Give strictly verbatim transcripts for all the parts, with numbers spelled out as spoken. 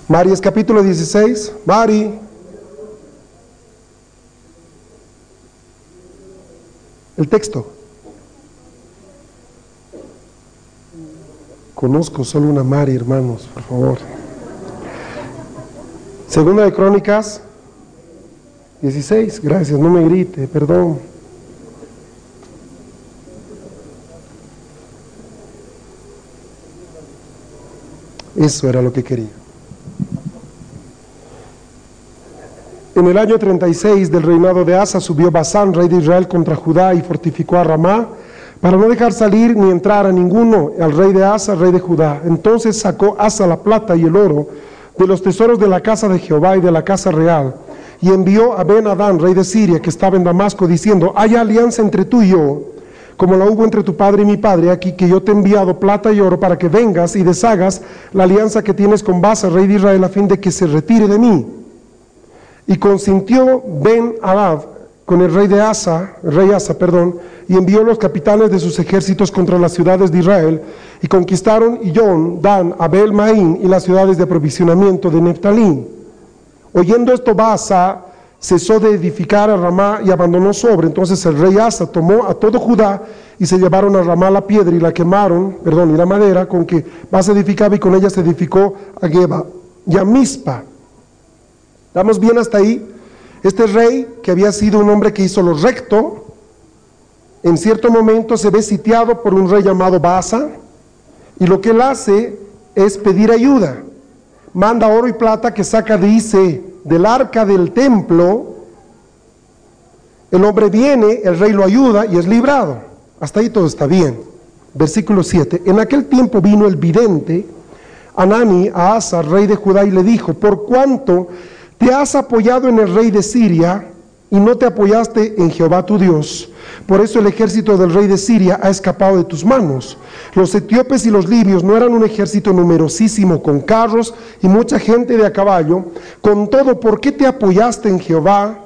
Mari, es capítulo dieciséis. Mari. El texto. Conozco solo una Mari, hermanos, por favor. Segunda de Crónicas dieciséis. Gracias, no me grite, perdón. Eso era lo que quería. En el año treinta y seis del reinado de Asa subió Basán, rey de Israel, contra Judá y fortificó a Ramá para no dejar salir ni entrar a ninguno al rey de Asa, rey de Judá. Entonces sacó Asa la plata y el oro de los tesoros de la casa de Jehová y de la casa real, y envió a Ben-Adán, rey de Siria, que estaba en Damasco, diciendo: hay alianza entre tú y yo, como la hubo entre tu padre y mi padre, aquí que yo te he enviado plata y oro para que vengas y deshagas la alianza que tienes con Baasa, rey de Israel, a fin de que se retire de mí. Y consintió Ben-Hadad con el rey de Asa, el rey Asa, perdón, y envió los capitanes de sus ejércitos contra las ciudades de Israel, y conquistaron Iyón, Dan, Abel Maín y las ciudades de aprovisionamiento de Neftalí. Oyendo esto, Baasa cesó de edificar a Ramá y abandonó Sobre. Entonces el rey Asa tomó a todo Judá y se llevaron a Ramá la piedra y la quemaron, perdón, y la madera con que Baasa edificaba, y con ella se edificó a Geba y a Mizpa. ¿Estamos bien hasta ahí? Este rey, que había sido un hombre que hizo lo recto, en cierto momento se ve sitiado por un rey llamado Baasa, y lo que él hace es pedir ayuda. Manda oro y plata que saca, dice, del arca del templo. El hombre viene, el rey lo ayuda y es librado. Hasta ahí todo está bien. Versículo siete. En aquel tiempo vino el vidente Anani a Asa, rey de Judá, y le dijo: por cuanto te has apoyado en el rey de Siria y no te apoyaste en Jehová tu Dios, por eso el ejército del rey de Siria ha escapado de tus manos. Los etíopes y los libios no eran un ejército numerosísimo con carros y mucha gente de a caballo. Con todo, ¿por qué te apoyaste en Jehová?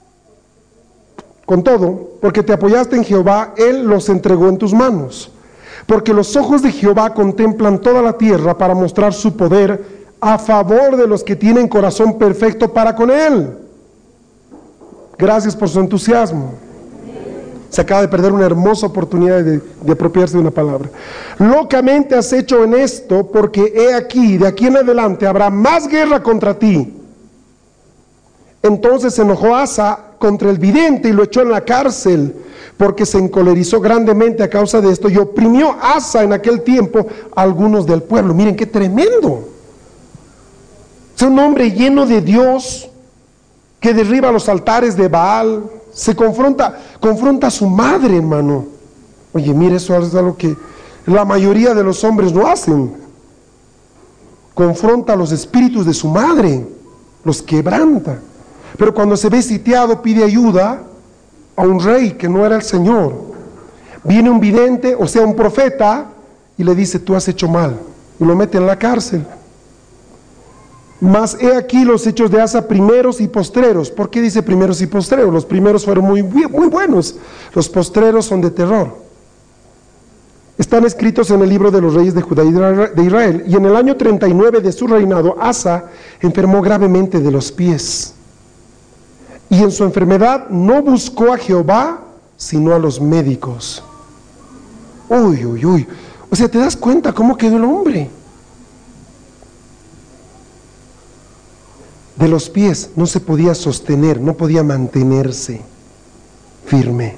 Con todo, porque te apoyaste en Jehová, él los entregó en tus manos. Porque los ojos de Jehová contemplan toda la tierra para mostrar su poder a favor de los que tienen corazón perfecto para con él. Gracias por su entusiasmo. Se acaba de perder una hermosa oportunidad de, de apropiarse de una palabra. Locamente has hecho en esto, porque he aquí, de aquí en adelante habrá más guerra contra ti. Entonces se enojó Asa contra el vidente y lo echó en la cárcel, porque se encolerizó grandemente a causa de esto, y oprimió Asa en aquel tiempo a algunos del pueblo. Miren qué tremendo. Es un hombre lleno de Dios, que derriba los altares de Baal, se confronta, confronta a su madre, hermano. Oye, mire, eso es algo que la mayoría de los hombres no hacen. Confronta a los espíritus de su madre, los quebranta. Pero cuando se ve sitiado, pide ayuda a un rey que no era el Señor. Viene un vidente, o sea, un profeta, y le dice: tú has hecho mal, y lo mete en la cárcel. Mas he aquí los hechos de Asa, primeros y postreros. ¿Por qué dice primeros y postreros? Los primeros fueron muy, muy buenos, los postreros son de terror. Están escritos en el libro de los reyes de Judá y de Israel. Y en el año treinta y nueve de su reinado, Asa enfermó gravemente de los pies, y en su enfermedad no buscó a Jehová, sino a los médicos. Uy, uy, uy. O sea, ¿te das cuenta cómo quedó el hombre? De los pies no se podía sostener, no podía mantenerse firme.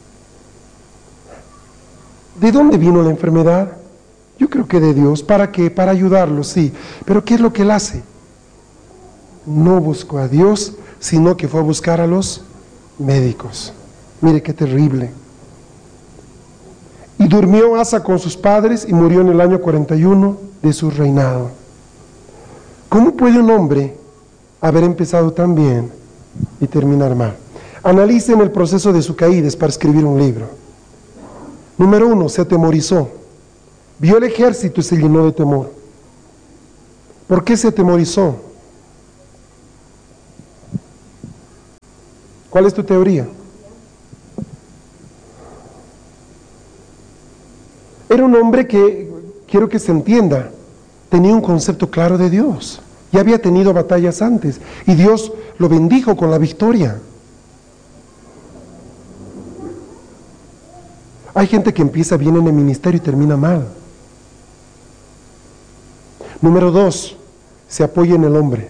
¿De dónde vino la enfermedad? Yo creo que de Dios. ¿Para qué? Para ayudarlo, sí. Pero ¿qué es lo que él hace? No buscó a Dios, sino que fue a buscar a los médicos. Mire qué terrible. Y durmió Asa con sus padres y murió en el año cuarenta y uno de su reinado. ¿Cómo puede un hombre haber empezado tan bien y terminar mal? Analicen el proceso de su caída para escribir un libro. Número uno, se atemorizó. Vio el ejército y se llenó de temor. ¿Por qué se atemorizó? ¿Cuál es tu teoría? Era un hombre que, quiero que se entienda, tenía un concepto claro de Dios. Ya había tenido batallas antes y Dios lo bendijo con la victoria. Hay gente que empieza bien en el ministerio y termina mal. Número dos, se apoya en el hombre.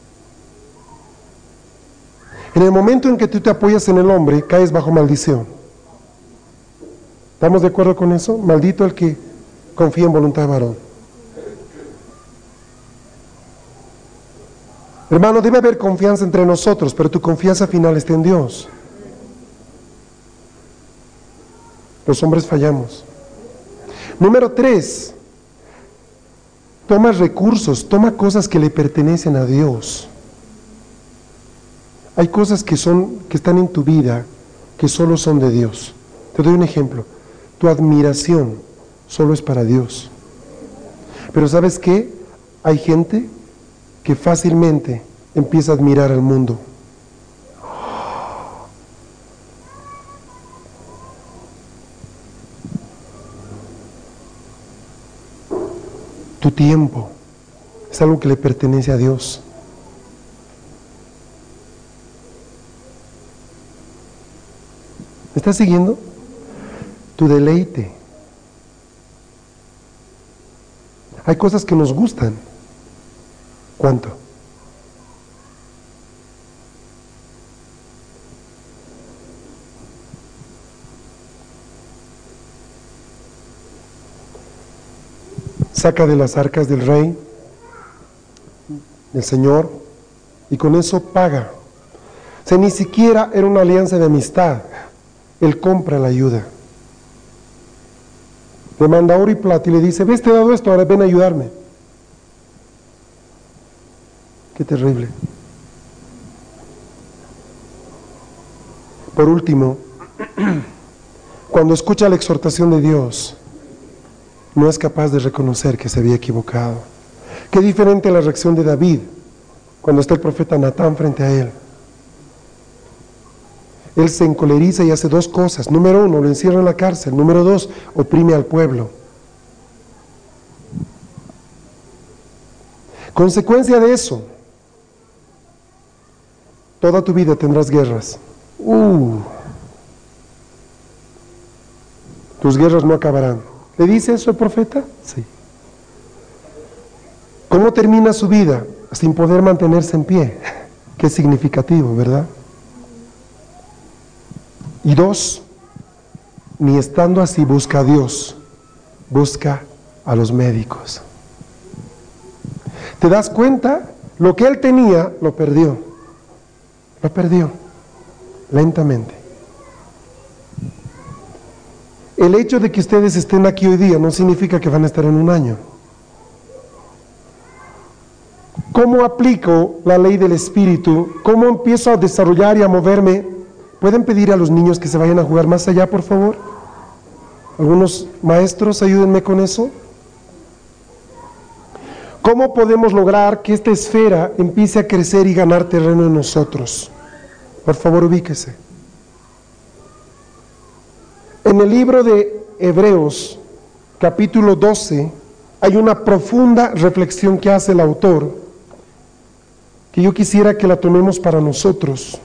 En el momento en que tú te apoyas en el hombre, caes bajo maldición. ¿Estamos de acuerdo con eso? Maldito el que confía en voluntad de varón. Hermano, debe haber confianza entre nosotros, pero tu confianza final está en Dios. Los hombres fallamos. Número tres, toma recursos, toma cosas que le pertenecen a Dios. Hay cosas que son, que están en tu vida, que solo son de Dios. Te doy un ejemplo. Tu admiración solo es para Dios. Pero ¿sabes qué? Hay gente que fácilmente empieza a admirar al mundo. Tu tiempo es algo que le pertenece a Dios. ¿Me estás siguiendo? Tu deleite. Hay cosas que nos gustan. ¿Cuánto? Saca de las arcas del rey, del Señor, y con eso paga. O sea, ni siquiera era una alianza de amistad. Él compra la ayuda. Le manda oro y plata y le dice, ves, te he dado esto, ahora ven a ayudarme. Qué terrible. Por último, cuando escucha la exhortación de Dios, no es capaz de reconocer que se había equivocado. Qué diferente la reacción de David cuando está el profeta Natán frente a él. Él se encoleriza y hace dos cosas. Número uno, lo encierra en la cárcel. Número dos, oprime al pueblo. Consecuencia de eso, toda tu vida tendrás guerras. Uh, tus guerras no acabarán. ¿Le dice eso el profeta? Sí. ¿Cómo termina su vida? Sin poder mantenerse en pie. Qué significativo, ¿verdad? Y dos, ni estando así busca a Dios, busca a los médicos. ¿Te das cuenta? Lo que él tenía, lo perdió. Lo perdió, lentamente. El hecho de que ustedes estén aquí hoy día no significa que van a estar en un año. ¿Cómo aplico la ley del Espíritu? ¿Cómo empiezo a desarrollar y a moverme? ¿Pueden pedir a los niños que se vayan a jugar más allá, por favor? Algunos maestros, ayúdenme con eso. ¿Cómo podemos lograr que esta esfera empiece a crecer y ganar terreno en nosotros? Por favor, ubíquese. En el libro de Hebreos, capítulo doce, hay una profunda reflexión que hace el autor, que yo quisiera que la tomemos para nosotros.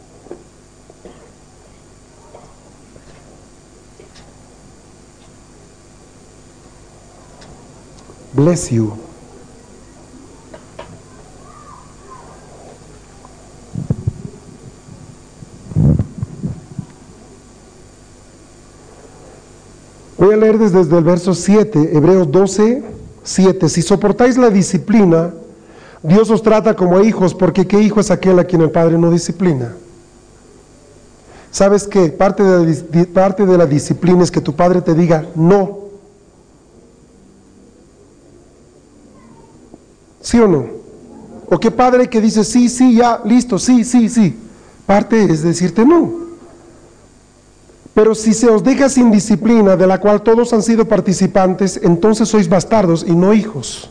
Bless you. Voy a leer desde el verso siete, Hebreos doce, siete. Si soportáis la disciplina, Dios os trata como a hijos, porque ¿qué hijo es aquel a quien el Padre no disciplina? ¿Sabes qué? Parte de la, parte de la disciplina es que tu Padre te diga no. ¿Sí o no? ¿O qué padre que dice sí, sí, ya, listo, sí, sí, sí? Parte es decirte no. Pero si se os deja sin disciplina, de la cual todos han sido participantes, entonces sois bastardos y no hijos.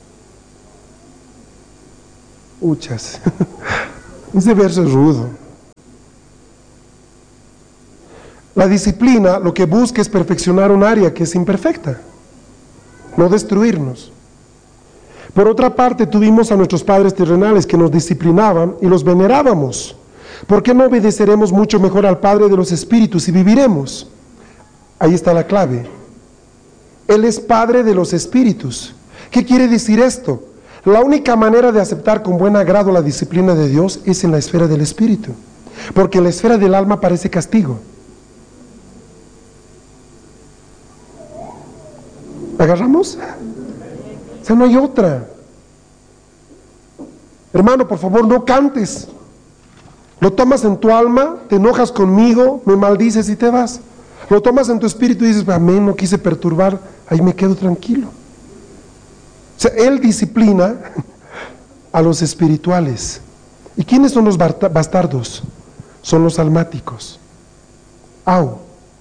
Uchas. Ese verso es rudo. La disciplina lo que busca es perfeccionar un área que es imperfecta, no destruirnos. Por otra parte, tuvimos a nuestros padres terrenales que nos disciplinaban y los venerábamos. ¿Por qué no obedeceremos mucho mejor al Padre de los Espíritus y viviremos? Ahí está la clave. Él es Padre de los Espíritus. ¿Qué quiere decir esto? La única manera de aceptar con buen agrado la disciplina de Dios es en la esfera del Espíritu, porque en la esfera del alma parece castigo. ¿Agarramos? O sea, no hay otra. Hermano, por favor, no cantes. Lo tomas en tu alma, te enojas conmigo, me maldices y te vas. Lo tomas en tu espíritu y dices, amén, no quise perturbar, ahí me quedo tranquilo. O sea, Él disciplina a los espirituales. ¿Y quiénes son los bastardos? Son los almáticos. Au.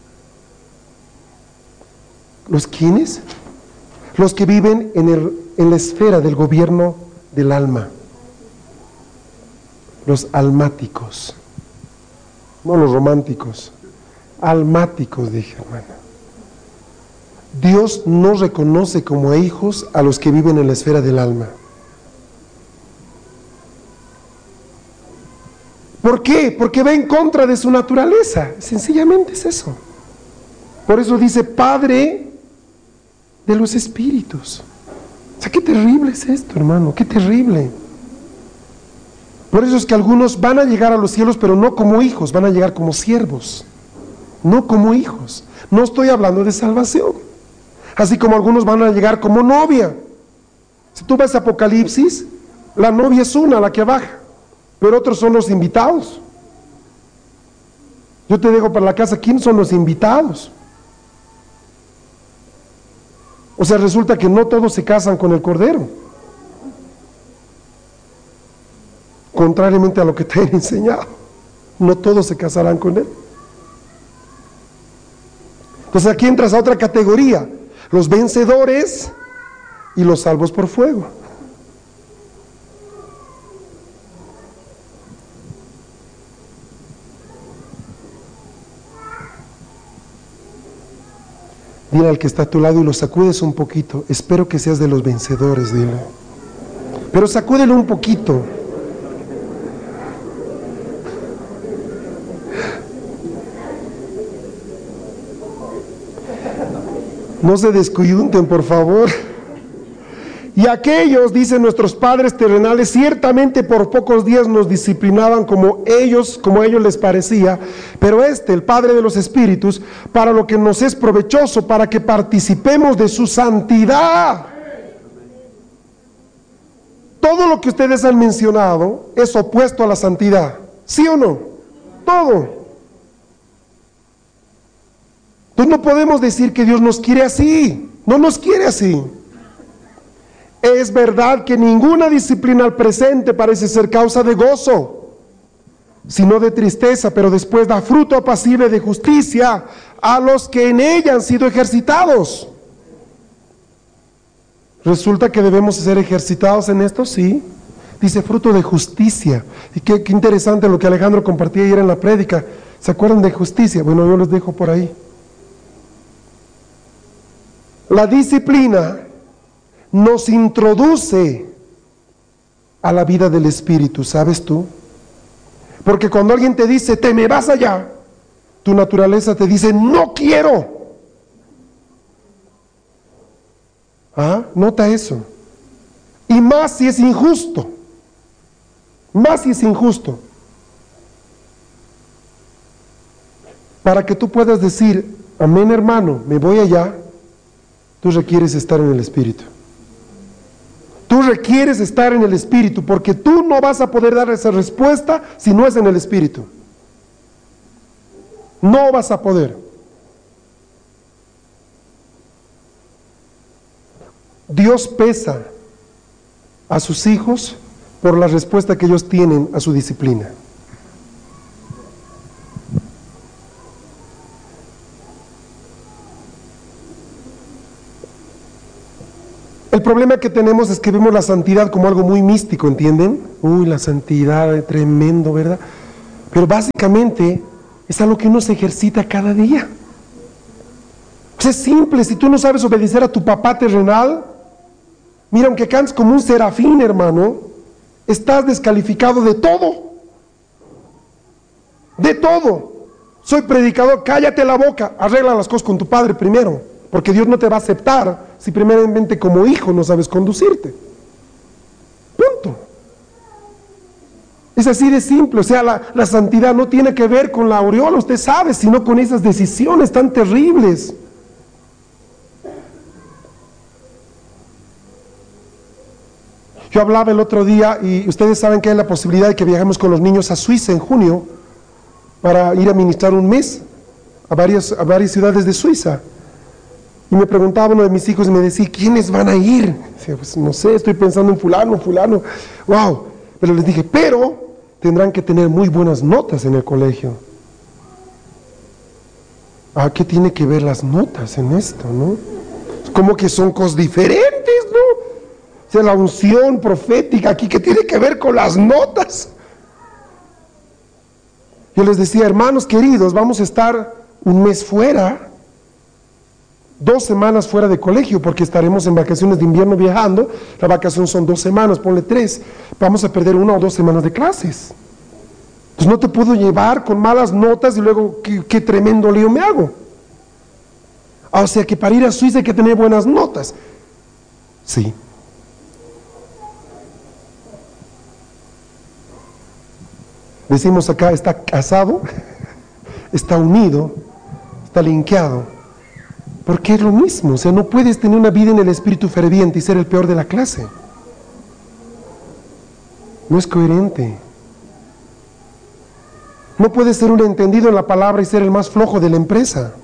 ¿Los quiénes? Los que viven en, el, en la esfera del gobierno del alma. Los almáticos. No los románticos. Almáticos, dije, hermana. Dios no reconoce como hijos a los que viven en la esfera del alma. ¿Por qué? Porque va en contra de su naturaleza. Sencillamente es eso. Por eso dice Padre de los espíritus. O sea, qué terrible es esto, hermano, qué terrible. Por eso es que algunos van a llegar a los cielos, pero no como hijos, van a llegar como siervos, no como hijos. No estoy hablando de salvación. Así como algunos van a llegar como novia. Si tú ves Apocalipsis, la novia es una, la que baja, pero otros son los invitados. Yo te dejo para la casa, ¿quiénes son los invitados? O sea, resulta que no todos se casan con el Cordero, contrariamente a lo que te he enseñado. No todos se casarán con Él. Entonces aquí entras a otra categoría: los vencedores y los salvos por fuego. Dile al que está a tu lado y lo sacudes un poquito. Espero que seas de los vencedores, dile. Pero sacúdelo un poquito. No se descoyunten, por favor. Y aquellos, dicen nuestros padres terrenales, ciertamente por pocos días nos disciplinaban como ellos, como a ellos les parecía, pero este, el Padre de los Espíritus, para lo que nos es provechoso, para que participemos de su santidad. Todo lo que ustedes han mencionado es opuesto a la santidad, ¿sí o no? Todo. Entonces no podemos decir que Dios nos quiere así, no nos quiere así. Es verdad que ninguna disciplina al presente parece ser causa de gozo, sino de tristeza, pero después da fruto apacible de justicia a los que en ella han sido ejercitados. Resulta que debemos ser ejercitados en esto, sí. Dice fruto de justicia. Y qué, qué interesante lo que Alejandro compartía ayer en la prédica. ¿Se acuerdan de justicia? Bueno, yo les dejo por ahí. La disciplina nos introduce a la vida del Espíritu, ¿sabes tú? Porque cuando alguien te dice, te me vas allá, tu naturaleza te dice, no quiero. ¿Ah? Nota eso. Y más si es injusto. Más si es injusto. Para que tú puedas decir, amén hermano, me voy allá, tú requieres estar en el Espíritu. Tú requieres estar en el Espíritu, porque tú no vas a poder dar esa respuesta si no es en el Espíritu. No vas a poder. Dios pesa a sus hijos por la respuesta que ellos tienen a su disciplina. El problema que tenemos es que vemos la santidad como algo muy místico, ¿entienden? Uy, la santidad, tremendo, ¿verdad? Pero básicamente es algo que uno se ejercita cada día. O sea, es simple. Si tú no sabes obedecer a tu papá terrenal, Mira, aunque cantes como un serafín, hermano, estás descalificado de todo. De todo. Soy predicador, cállate la boca, arregla las cosas con tu padre primero, porque Dios no te va a aceptar si primeramente como hijo no sabes conducirte. Punto. Es así de simple. O sea, la, la santidad no tiene que ver con la aureola, usted sabe, sino con esas decisiones tan terribles. Yo hablaba el otro día, y ustedes saben que hay la posibilidad de que viajemos con los niños a Suiza en junio para ir a ministrar un mes a varias, a varias ciudades de Suiza. Y me preguntaba uno de mis hijos y me decía, ¿quiénes van a ir? Decía, pues no sé, estoy pensando en fulano, fulano. Wow. Pero les dije, pero tendrán que tener muy buenas notas en el colegio. Ah, ¿qué tiene que ver las notas en esto, no? Como que son cosas diferentes, ¿no? O sea, la unción profética aquí, ¿qué tiene que ver con las notas? Yo les decía, hermanos queridos, vamos a estar un mes fuera, dos semanas fuera de colegio, porque estaremos en vacaciones de invierno viajando. La vacación son dos semanas, ponle tres. Vamos a perder una o dos semanas de clases. Pues no te puedo llevar con malas notas y luego qué, qué tremendo lío me hago. O sea que para ir a Suiza hay que tener buenas notas. Sí. Decimos acá, está casado, está unido, está linkeado. Porque es lo mismo. O sea, no puedes tener una vida en el espíritu ferviente y ser el peor de la clase. No es coherente. No puedes ser un entendido en la palabra y ser el más flojo de la empresa.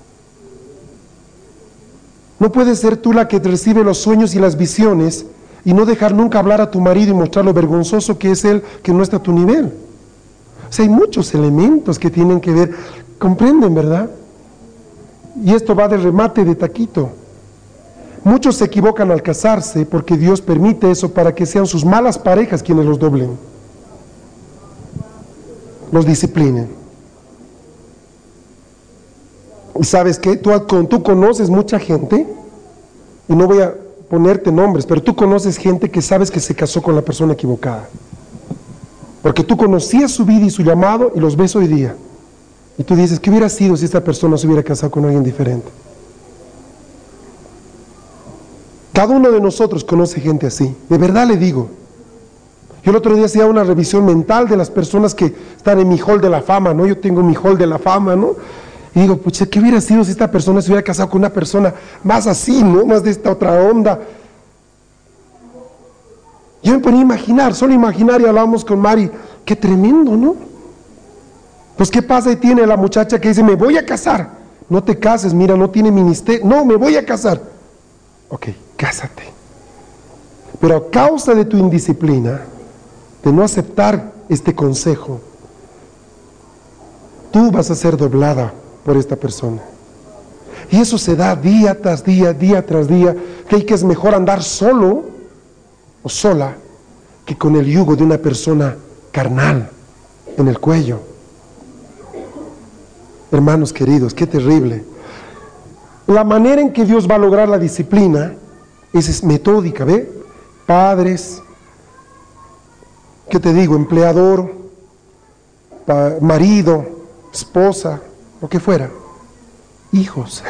No puedes ser tú la que recibe los sueños y las visiones y no dejar nunca hablar a tu marido y mostrar lo vergonzoso que es él, que no está a tu nivel. O sea, hay muchos elementos que tienen que ver, comprenden, ¿verdad? Y esto va de remate de taquito. Muchos se equivocan al casarse porque Dios permite eso para que sean sus malas parejas quienes los doblen, los disciplinen. Y sabes qué, tú, tú conoces mucha gente, y no voy a ponerte nombres, pero tú conoces gente que sabes que se casó con la persona equivocada. Porque tú conocías su vida y su llamado y los ves hoy día. Y tú dices, ¿qué hubiera sido si esta persona se hubiera casado con alguien diferente? Cada uno de nosotros conoce gente así, de verdad le digo. Yo el otro día hacía una revisión mental de las personas que están en mi hall de la fama, ¿no? Yo tengo mi hall de la fama, ¿no? Y digo, pucha, ¿qué hubiera sido si esta persona se hubiera casado con una persona más así, ¿no? Más de esta otra onda. Yo me ponía a imaginar, solo imaginar, y hablábamos con Mari, qué tremendo, ¿no? Pues ¿qué pasa? Y tiene la muchacha que dice, me voy a casar. No te cases, mira, no tiene ministerio. No, me voy a casar. Ok, cásate. Pero a causa de tu indisciplina, de no aceptar este consejo, tú vas a ser doblada por esta persona. Y eso se da día tras día, día tras día, que es mejor andar solo o sola que con el yugo de una persona carnal en el cuello. Hermanos queridos, qué terrible. La manera en que Dios va a lograr la disciplina es, es metódica, ¿ve? Padres, ¿qué te digo? Empleador, pa, marido, esposa, lo que fuera. Hijos.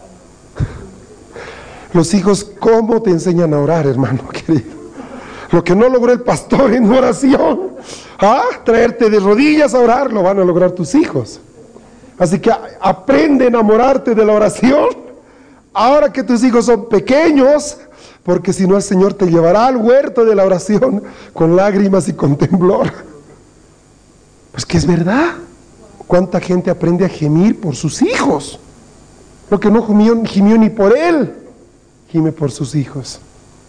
Los hijos, ¿cómo te enseñan a orar, hermano querido? Lo que no logró el pastor en oración, ¿ah? Traerte de rodillas a orar, lo van a lograr tus hijos. Así que aprende a enamorarte de la oración ahora que tus hijos son pequeños, porque si no el Señor te llevará al huerto de la oración con lágrimas y con temblor. Pues que es verdad. ¿Cuánta gente aprende a gemir por sus hijos? Lo que no gimió, gimió ni por él, gime por sus hijos.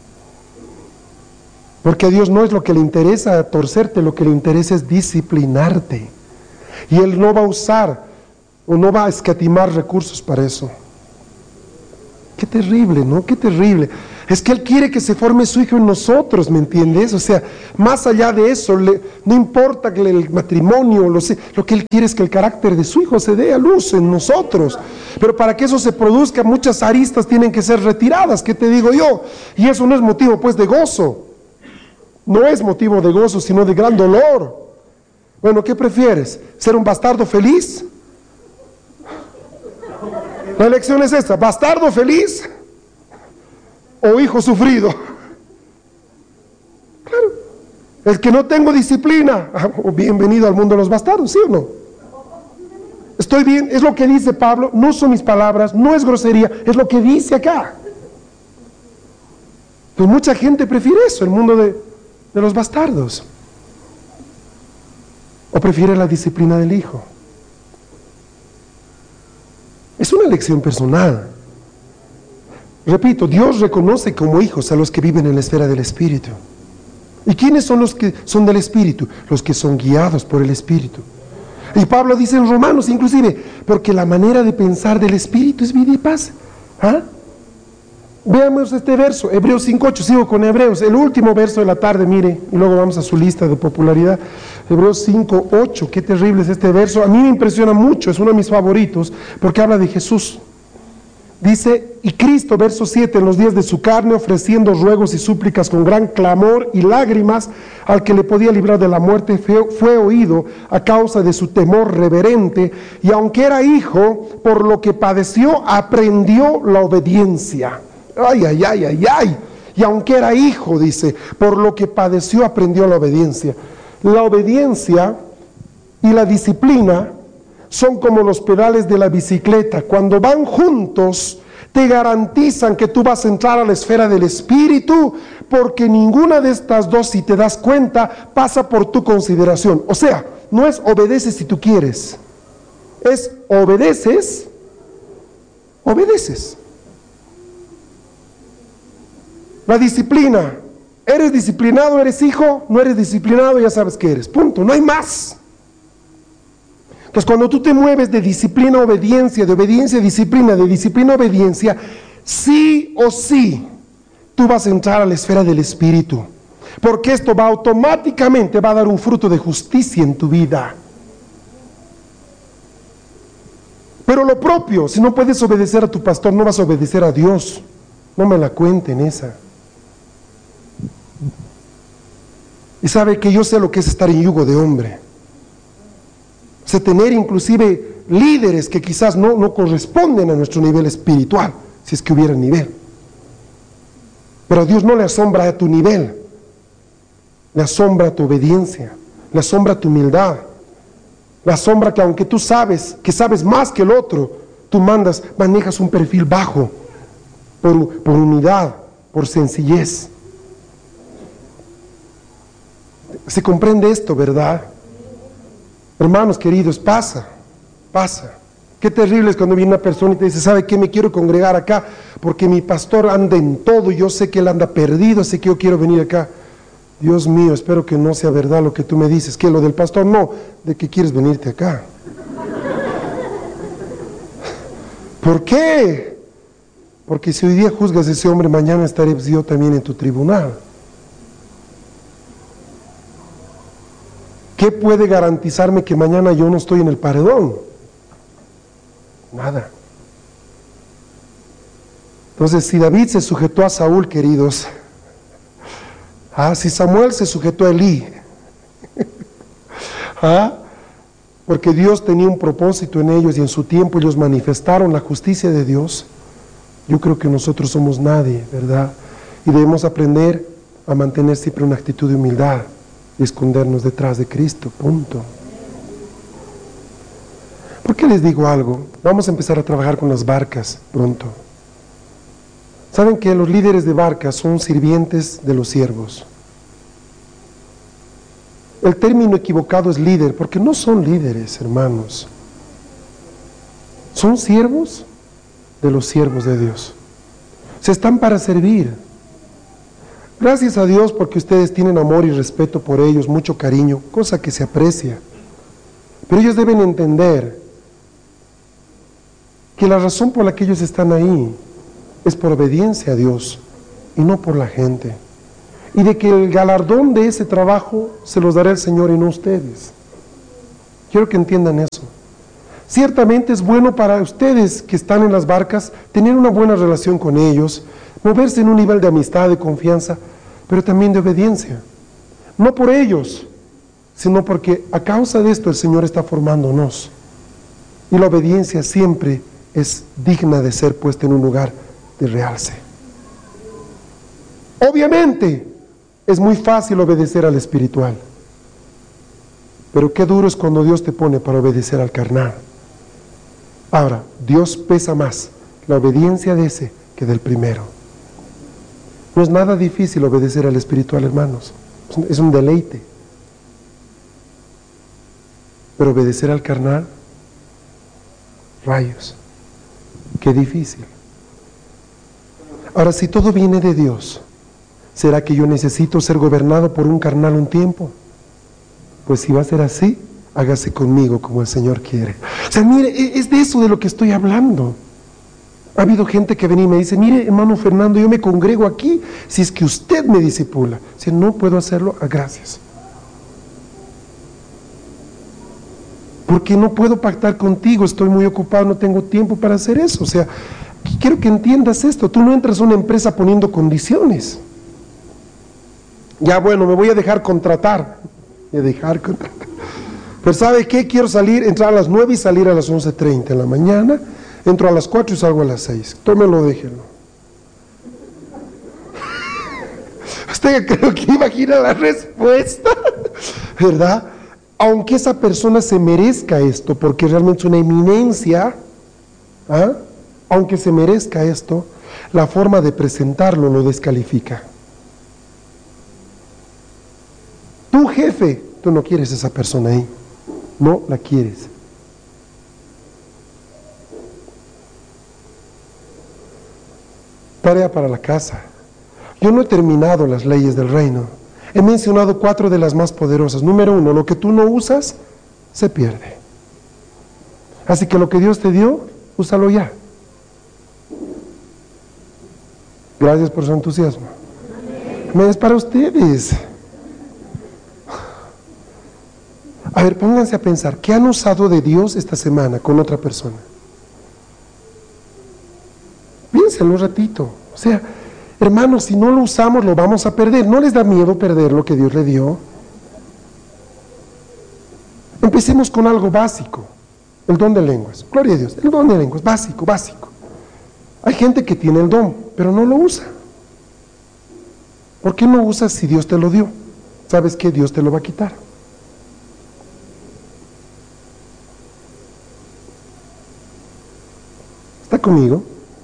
Porque a Dios no es lo que le interesa torcerte, lo que le interesa es disciplinarte. Y Él no va a usar o no va a escatimar recursos para eso. Qué terrible, ¿no? Qué terrible. Es que Él quiere que se forme su Hijo en nosotros, ¿me entiendes? O sea, más allá de eso, le, no importa que el matrimonio, lo, sé, lo que Él quiere es que el carácter de su Hijo se dé a luz en nosotros. Pero para que eso se produzca, muchas aristas tienen que ser retiradas, ¿qué te digo yo? Y eso no es motivo, pues, de gozo. No es motivo de gozo, sino de gran dolor. Bueno, ¿qué prefieres? ¿Ser un bastardo feliz? La elección es esta: bastardo feliz o hijo sufrido. Claro, el que no tengo disciplina, ah, bienvenido al mundo de los bastardos, ¿sí o no? Estoy bien, es lo que dice Pablo, no son mis palabras, no es grosería, es lo que dice acá. Pues mucha gente prefiere eso, el mundo de, de los bastardos, o prefiere la disciplina del hijo. Es una elección personal. Repito, Dios reconoce como hijos a los que viven en la esfera del Espíritu. ¿Y quiénes son los que son del Espíritu? Los que son guiados por el Espíritu. Y Pablo dice en Romanos, inclusive, porque la manera de pensar del Espíritu es vida y paz. ¿Ah? Veamos este verso, Hebreos cinco ocho, sigo con Hebreos, el último verso de la tarde, mire, y luego vamos a su lista de popularidad. Hebreos cinco ocho, qué terrible es este verso, a mí me impresiona mucho, es uno de mis favoritos, porque habla de Jesús. Dice, y Cristo, verso siete, en los días de su carne, ofreciendo ruegos y súplicas con gran clamor y lágrimas, al que le podía librar de la muerte, fue, fue oído a causa de su temor reverente, y aunque era hijo, por lo que padeció, aprendió la obediencia. Ay, ay, ay, ay, ay. Y aunque era hijo, dice, por lo que padeció, aprendió la obediencia. La obediencia y la disciplina son como los pedales de la bicicleta. Cuando van juntos, te garantizan que tú vas a entrar a la esfera del Espíritu, porque ninguna de estas dos, si te das cuenta, pasa por tu consideración. O sea, no es obedeces si tú quieres, es obedeces, obedeces. La disciplina, ¿eres disciplinado, eres hijo? No eres disciplinado, ya sabes que eres, punto, no hay más. Entonces, cuando tú te mueves de disciplina a obediencia, de obediencia a disciplina, de disciplina a obediencia, sí o sí, tú vas a entrar a la esfera del Espíritu, porque esto va automáticamente, va a dar un fruto de justicia en tu vida. Pero lo propio, si no puedes obedecer a tu pastor, no vas a obedecer a Dios. No me la cuenten esa. Y sabe que yo sé lo que es estar en yugo de hombre. O sea, tener inclusive líderes que quizás no, no corresponden a nuestro nivel espiritual, si es que hubiera nivel. Pero a Dios no le asombra a tu nivel, le asombra tu obediencia, le asombra tu humildad, le asombra que aunque tú sabes, que sabes más que el otro, tú mandas, manejas un perfil bajo, por, por unidad, por sencillez. ¿Se comprende esto, verdad? Hermanos queridos, pasa, pasa. Qué terrible es cuando viene una persona y te dice, ¿sabe qué? Me quiero congregar acá porque mi pastor anda en todo, yo sé que él anda perdido, así que yo quiero venir acá. Dios mío, espero que no sea verdad lo que tú me dices, que lo del pastor no, de que quieres venirte acá. ¿Por qué? Porque si hoy día juzgas a ese hombre, mañana estaré yo también en tu tribunal. ¿Qué puede garantizarme que mañana yo no estoy en el paredón? Nada. Entonces, si David se sujetó a Saúl, queridos, ah, si Samuel se sujetó a Elí, ah, porque Dios tenía un propósito en ellos y en su tiempo ellos manifestaron la justicia de Dios, yo creo que nosotros somos nadie, ¿verdad? Y debemos aprender a mantener siempre una actitud de humildad y escondernos detrás de Cristo, punto. ¿Por qué les digo algo? Vamos a empezar a trabajar con las barcas pronto. ¿Saben que los líderes de barcas son sirvientes de los siervos? El término equivocado es líder, porque no son líderes, hermanos. Son siervos de los siervos de Dios. Se están para servir. Gracias a Dios porque ustedes tienen amor y respeto por ellos, mucho cariño, cosa que se aprecia. Pero ellos deben entender que la razón por la que ellos están ahí es por obediencia a Dios y no por la gente. Y de que el galardón de ese trabajo se los dará el Señor y no ustedes. Quiero que entiendan eso. Ciertamente es bueno para ustedes que están en las barcas tener una buena relación con ellos, moverse en un nivel de amistad, de confianza, pero también de obediencia. No por ellos, sino porque a causa de esto el Señor está formándonos. Y la obediencia siempre es digna de ser puesta en un lugar de realce. Obviamente, es muy fácil obedecer al espiritual. Pero qué duro es cuando Dios te pone para obedecer al carnal. Ahora, Dios pesa más la obediencia de ese que del primero. No es nada difícil obedecer al espiritual, hermanos. Es un deleite. Pero obedecer al carnal, rayos, qué difícil. Ahora, si todo viene de Dios, ¿será que yo necesito ser gobernado por un carnal un tiempo? Pues si va a ser así, hágase conmigo como el Señor quiere. O sea, mire, es de eso de lo que estoy hablando. Ha habido gente que viene y me dice, mire, hermano Fernando, yo me congrego aquí si es que usted me discipula. Si no puedo hacerlo, ah, gracias. Porque no puedo pactar contigo, estoy muy ocupado, no tengo tiempo para hacer eso. O sea, quiero que entiendas esto, tú no entras a una empresa poniendo condiciones. Ya bueno, me voy a dejar contratar. Me voy a dejar contratar. Pero ¿sabe qué? Quiero salir, entrar a las nueve y salir a las once treinta en la mañana. Entro a las cuatro y salgo a las seis. Tómelo, déjenlo. Usted creo que imagina la respuesta, ¿verdad? Aunque esa persona se merezca esto, porque realmente es una eminencia, ¿ah? Aunque se merezca esto, la forma de presentarlo lo descalifica. Tu jefe, tú no quieres a esa persona ahí, no la quieres. Tarea para la casa. Yo no he terminado las leyes del reino. He mencionado cuatro de las más poderosas. Número uno, lo que tú no usas, se pierde. Así que lo que Dios te dio, úsalo ya. Gracias por su entusiasmo. Me es para ustedes. A ver, pónganse a pensar, ¿qué han usado de Dios esta semana con otra persona? Piénsenlo un ratito. O sea, hermanos, si no lo usamos, lo vamos a perder. ¿No les da miedo perder lo que Dios le dio? Empecemos con algo básico. El don de lenguas. Gloria a Dios. El don de lenguas, básico, básico. Hay gente que tiene el don, pero no lo usa. ¿Por qué no usas si Dios te lo dio? ¿Sabes que Dios te lo va a quitar? ¿Está conmigo?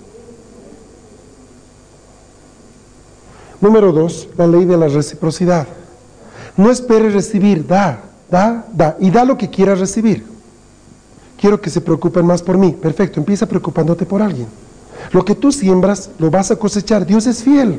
Número dos, la ley de la reciprocidad. No esperes recibir, da, da, da, y da lo que quieras recibir. Quiero que se preocupen más por mí. Perfecto, empieza preocupándote por alguien. Lo que tú siembras, lo vas a cosechar. Dios es fiel.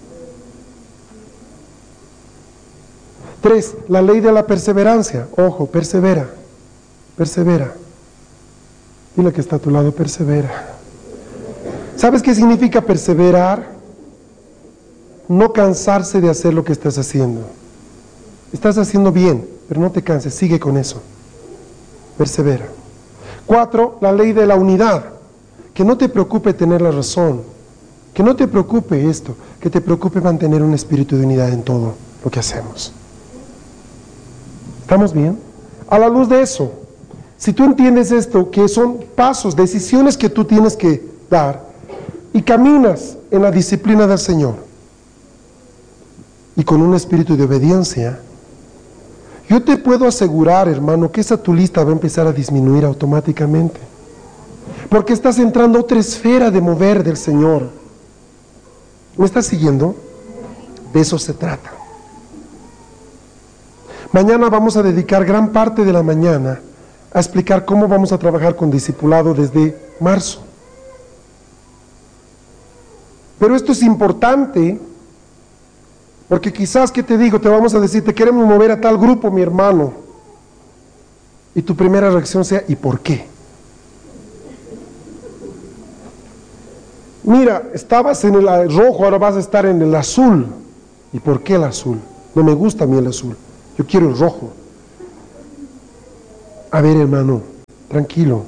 Tres, la ley de la perseverancia. Ojo, persevera, persevera. Dile que está a tu lado, persevera. ¿Sabes qué significa perseverar? No cansarse de hacer lo que estás haciendo. Estás haciendo bien, pero no te canses, sigue con eso. Persevera. Cuatro, la ley de la unidad. Que no te preocupe tener la razón. Que no te preocupe esto. Que te preocupe mantener un espíritu de unidad en todo lo que hacemos. ¿Estamos bien? A la luz de eso, si tú entiendes esto, que son pasos, decisiones que tú tienes que dar, y caminas en la disciplina del Señor, y con un espíritu de obediencia, yo te puedo asegurar, hermano, que esa tu lista va a empezar a disminuir automáticamente. Porque estás entrando a otra esfera de mover del Señor. ¿Me estás siguiendo? De eso se trata. Mañana vamos a dedicar gran parte de la mañana a explicar cómo vamos a trabajar con discipulado desde marzo. Pero esto es importante, porque quizás, ¿qué te digo? Te vamos a decir, te queremos mover a tal grupo, mi hermano. Y tu primera reacción sea, ¿y por qué? Mira, estabas en el rojo, ahora vas a estar en el azul. ¿Y por qué el azul? No me gusta a mí el azul, yo quiero el rojo. A ver, hermano, tranquilo.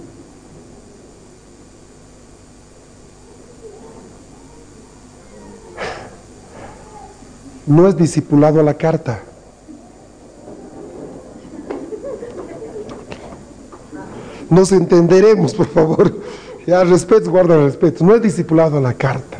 No es discipulado a la carta. Nos entenderemos, por favor. Ya, respeto, guarda el respeto. No es discipulado a la carta.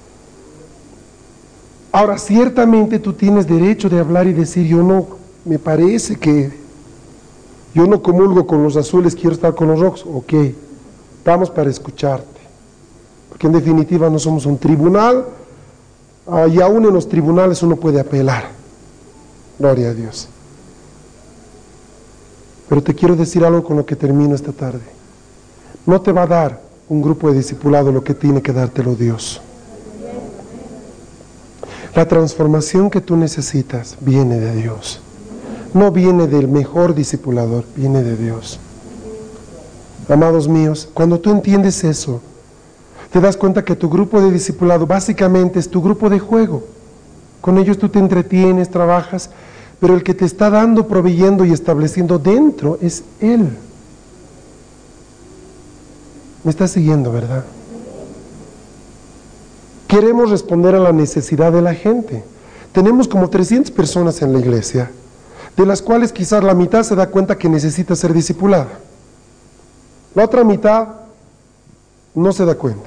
Ahora, ciertamente tú tienes derecho de hablar y decir, yo no, me parece que yo no comulgo con los azules, quiero estar con los rojos. Ok, vamos para escucharte. Porque en definitiva no somos un tribunal, ah, y aún en los tribunales uno puede apelar. Gloria a Dios. Pero te quiero decir algo con lo que termino esta tarde. No te va a dar un grupo de discipulado lo que tiene que dártelo Dios. La transformación que tú necesitas viene de Dios. No viene del mejor discipulador, viene de Dios. Amados míos, cuando tú entiendes eso, te das cuenta que tu grupo de discipulado básicamente es tu grupo de juego. Con ellos tú te entretienes, trabajas, pero el que te está dando, proveyendo y estableciendo dentro es Él. ¿Me estás siguiendo, verdad? Queremos responder a la necesidad de la gente. Tenemos como trescientas personas en la iglesia, de las cuales quizás la mitad se da cuenta que necesita ser discipulada. La otra mitad no se da cuenta.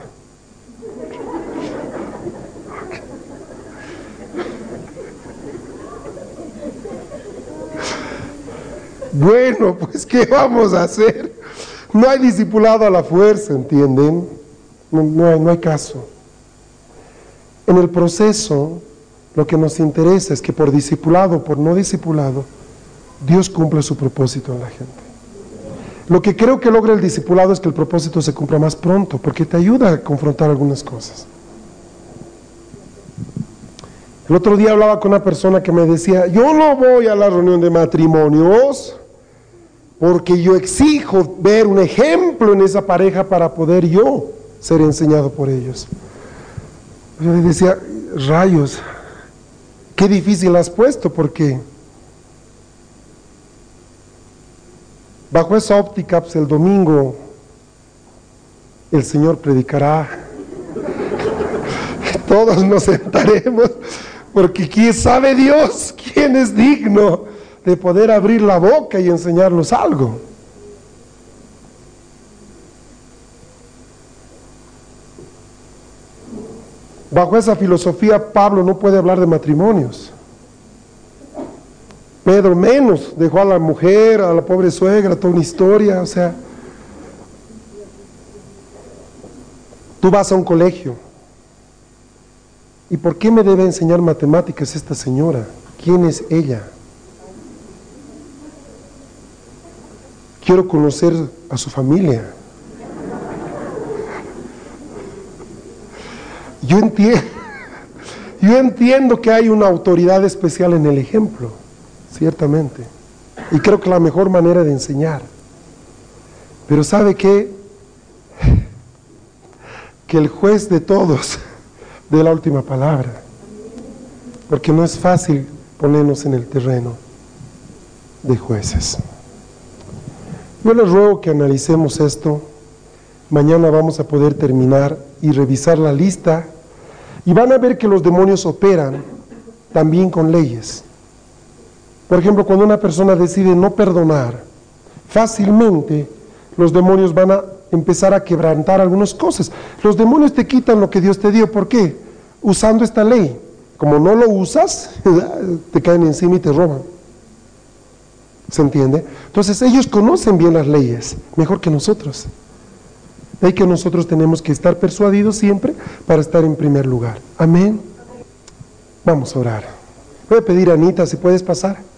Bueno, pues ¿qué vamos a hacer? No hay discipulado a la fuerza, ¿entienden? No, no hay, no hay caso. En el proceso, lo que nos interesa es que por discipulado o por no discipulado, Dios cumpla su propósito en la gente. Lo que creo que logra el discipulado es que el propósito se cumpla más pronto, porque te ayuda a confrontar algunas cosas. El otro día hablaba con una persona que me decía, yo no voy a la reunión de matrimonios porque yo exijo ver un ejemplo en esa pareja para poder yo ser enseñado por ellos. Yo le decía, rayos, qué difícil has puesto, porque bajo esa óptica, pues el domingo el Señor predicará, todos nos sentaremos, porque quién sabe Dios quién es digno de poder abrir la boca y enseñarnos algo. Bajo esa filosofía, Pablo no puede hablar de matrimonios. Pedro menos, dejó a la mujer, a la pobre suegra, toda una historia, o sea. Tú vas a un colegio. ¿Y por qué me debe enseñar matemáticas esta señora? ¿Quién es ella? Quiero conocer a su familia. Yo entiendo, yo entiendo que hay una autoridad especial en el ejemplo, ciertamente. Y creo que la mejor manera de enseñar. Pero ¿sabe qué? Que el juez de todos dé la última palabra. Porque no es fácil ponernos en el terreno de jueces. Yo les ruego que analicemos esto. Mañana vamos a poder terminar y revisar la lista. Y van a ver que los demonios operan también con leyes. Por ejemplo, cuando una persona decide no perdonar, fácilmente los demonios van a empezar a quebrantar algunas cosas. Los demonios te quitan lo que Dios te dio. ¿Por qué? Usando esta ley. Como no lo usas, te caen encima y te roban. ¿Se entiende? Entonces ellos conocen bien las leyes, mejor que nosotros. Hay que nosotros tenemos que estar persuadidos siempre para estar en primer lugar. Amén. Vamos a orar. Voy a pedir a Anita si puedes pasar.